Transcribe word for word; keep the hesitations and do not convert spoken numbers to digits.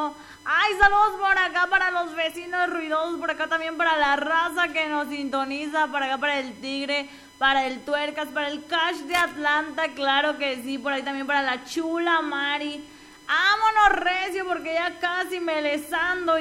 Recio. Ay, saludos por acá para los vecinos ruidosos, por acá también para la raza que nos sintoniza, para acá para el Tigre, para el Tuercas, para el Cash de Atlanta, claro que sí, por ahí también para la chula Mari. Vámonos Recio porque ya casi me les ando.